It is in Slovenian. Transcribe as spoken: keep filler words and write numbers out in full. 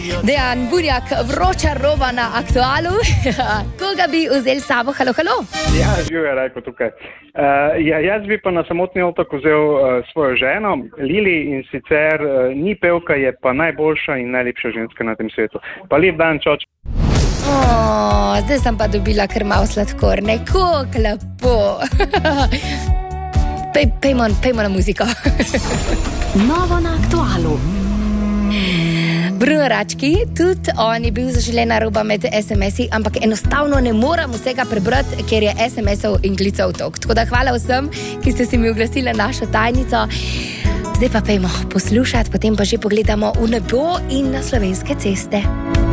Dejan Bunjak, vroča roba na Aktualu. Koga bi vzel s sabo? Halo, halo. Ja, živ je Rajko tukaj. Uh, ja, jaz bi pa na samotni otok vzel uh, svojo ženo, Lili, in sicer uh, ni pevka, je pa najboljša in najlepša ženska na tem svetu. Pa lep dan, čoč. Oh, zdaj sem pa dobila kar malo sladkorne. Kako lepo. Pej, pejmo, pejmo na muziko. Novo na Aktualu. Bruno Rački, tudi on je bil zaželena roba med es em esi, ampak enostavno ne moram vsega prebrati, ker je es em esov in klicev tok. Tako da hvala vsem, ki ste si mi oglasili našo tajnico. Zdaj pa pejmo poslušati, potem pa že pogledamo v nebo in na slovenske ceste.